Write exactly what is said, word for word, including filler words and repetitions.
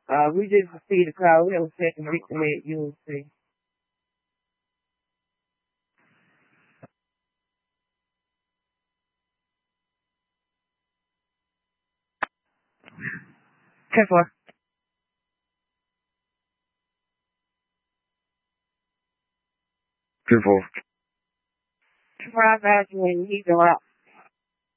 Uh, we just see the crowd. We don't check and recommit. You'll see. ten four. Two four. ten four, I got you and you go out.